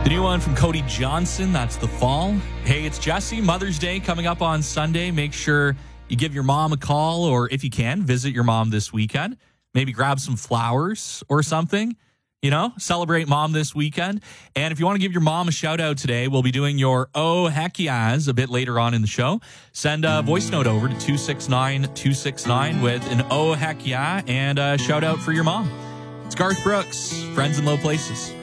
The new one from Cody Johnson, that's The Fall. Hey, it's Jesse. Mother's Day coming up on Sunday. Make sure you give your mom a call, or if you can, visit your mom this weekend. Maybe grab some flowers or something. You know, celebrate mom this weekend. And if you want to give your mom a shout out today, we'll be doing your Oh Heck Yeahs a bit later on in the show. Send a voice note over to 269-269 with an Oh Heck Yeah and a shout out for your mom. It's Garth Brooks, Friends in Low Places.